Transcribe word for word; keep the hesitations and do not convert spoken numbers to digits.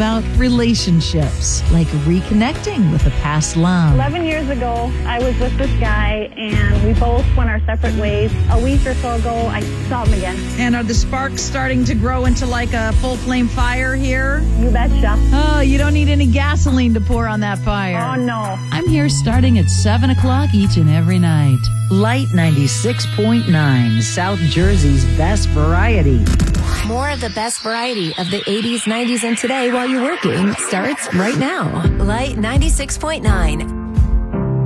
about relationships, like reconnecting with a past love. eleven years ago, I was with this guy, and we both went our separate ways. A week or so ago, I saw him again. And are the sparks starting to grow into like a full flame fire here? You betcha. Oh, you don't need any gasoline to pour on that fire. Oh, no. I'm here starting at seven o'clock each and every night. Light ninety-six point nine, South Jersey's best variety. More of the best variety of the eighties, nineties, and today while you're working starts right now. Light ninety-six point nine.